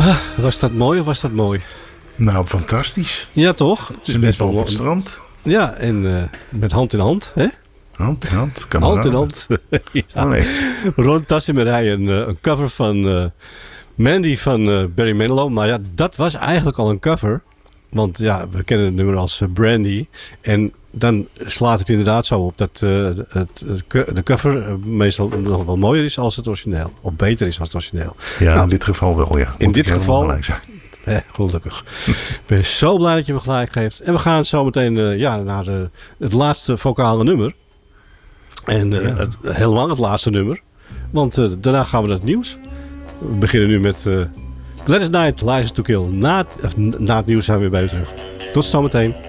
Was dat mooi of was dat mooi? Nou, fantastisch. Ja, toch? Het is best wel op mooi. het strand. Ja, en met hand in hand. Hè? Hand in hand. Hand in hand. Ja. Oh, nee. Ron Tassimerij, een cover van Mandy van Barry Manilow. Maar ja, dat was eigenlijk al een cover. Want ja, we kennen het nummer als Brandy. En dan slaat het inderdaad zo op dat de cover meestal nog wel mooier is als het origineel. Of beter is als het origineel. Ja, Nou, in dit geval wel, ja. In dit geval... Gelukkig. Ik ben zo blij dat je me gelijk geeft. En we gaan zo meteen naar het laatste vocale nummer. En helemaal het laatste nummer. Want daarna gaan we naar het nieuws. We beginnen nu met Gladys Knight, License to Kill. Na het nieuws zijn we weer bij u terug. Tot zometeen.